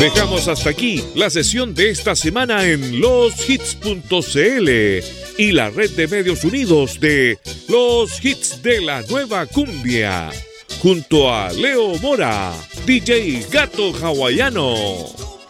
Dejamos hasta aquí la sesión de esta semana en loshits.cl y la red de medios unidos de Los Hits de la Nueva Cumbia, junto a Leo Mora, DJ Gato Hawaiano.